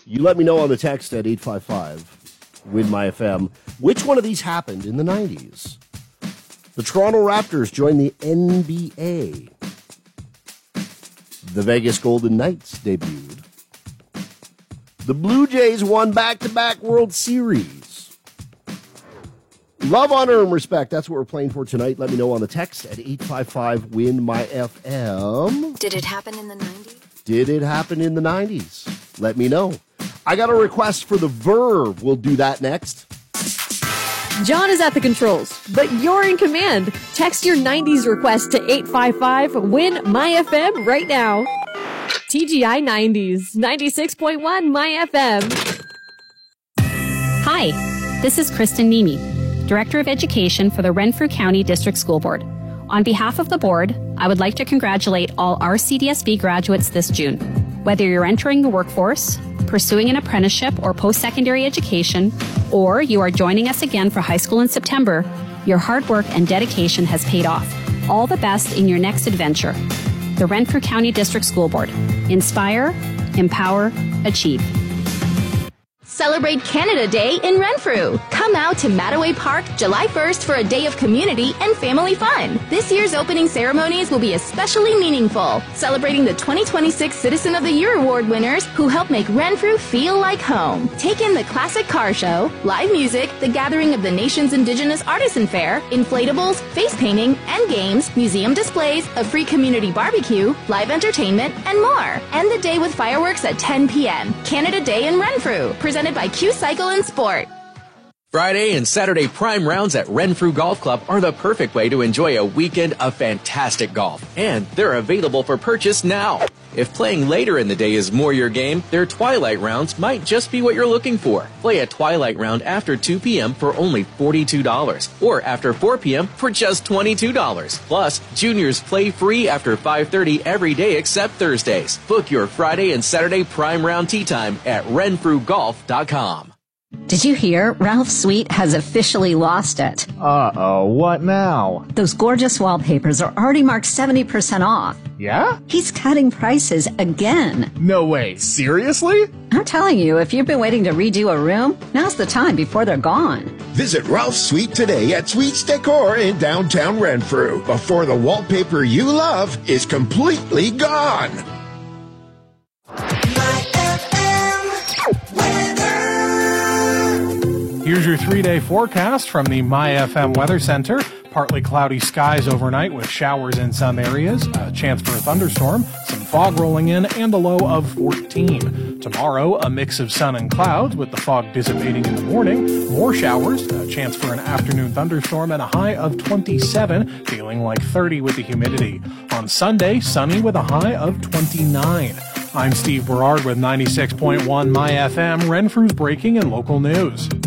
You let me know on the text at 855 Win My FM. Which one of these happened in the 90s? The Toronto Raptors joined the NBA. The Vegas Golden Knights debuted. The Blue Jays won back-to-back World Series. Love, honor, and respect. That's what we're playing for tonight. Let me know on the text at 855 Win My FM. Did it happen in the 90s? Did it happen in the 90s? Let me know. I got a request for the Verve. We'll do that next. John is at the controls, but you're in command. Text your 90s request to 855 Win My FM right now. TGI 90s, 96.1 My FM. Hi, this is Kristen Nemi, Director of Education for the Renfrew County District School Board. On behalf of the board, I would like to congratulate all our CDSB graduates this June. Whether you're entering the workforce, pursuing an apprenticeship or post-secondary education, or you are joining us again for high school in September, your hard work and dedication has paid off. All the best in your next adventure. The Renfrew County District School Board. Inspire, empower, achieve. Celebrate Canada Day in Renfrew. Come out to Mattaway Park July 1st for a day of community and family fun. This year's opening ceremonies will be especially meaningful, celebrating the 2026 Citizen of the Year Award winners who help make Renfrew feel like home. Take in the classic car show, live music, the gathering of the nation's Indigenous Artisan Fair, inflatables, face painting, and games, museum displays, a free community barbecue, live entertainment, and more. End the day with fireworks at 10 p.m. Canada Day in Renfrew, presented by Q Cycle and Sport. Friday and Saturday prime rounds at Renfrew Golf Club are the perfect way to enjoy a weekend of fantastic golf. And they're available for purchase now. If playing later in the day is more your game, their Twilight rounds might just be what you're looking for. Play a Twilight round after 2 p.m. for only $42, or after 4 p.m. for just $22. Plus, juniors play free after 5:30 every day except Thursdays. Book your Friday and Saturday prime round tee time at renfrewgolf.com. Did you hear? Ralph Sweet has officially lost it. Uh-oh, what now? Those gorgeous wallpapers are already marked 70% off. Yeah? He's cutting prices again. No way, seriously? I'm telling you, if you've been waiting to redo a room, now's the time before they're gone. Visit Ralph Sweet today at Sweets Decor in downtown Renfrew before the wallpaper you love is completely gone. Here's your 3-day forecast from the MyFM Weather Center. Partly cloudy skies overnight with showers in some areas, a chance for a thunderstorm, some fog rolling in, and a low of 14. Tomorrow, a mix of sun and clouds with the fog dissipating in the morning, more showers, a chance for an afternoon thunderstorm, and a high of 27, feeling like 30 with the humidity. On Sunday, sunny with a high of 29. I'm Steve Berard with 96.1 MyFM, Renfrew's breaking and local news.